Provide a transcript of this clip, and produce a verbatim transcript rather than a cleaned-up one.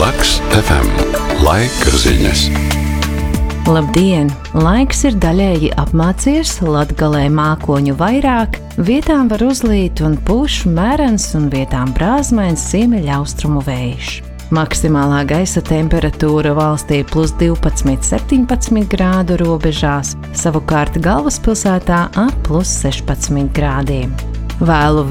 Laks F M. Laika ziņas. Labdien! Laiks ir daļēji apmācies, Latgalē mākoņu vairāk, vietām var uzlīt un pūš mērens un vietām brāzmains ziemeļaustrumu vējš. Maksimālā gaisa temperatūra valstī plus divpadsmit līdz septiņpadsmit grādu robežās, savukārt galvaspilsētā ap plus sešpadsmit grādiem. Vēlu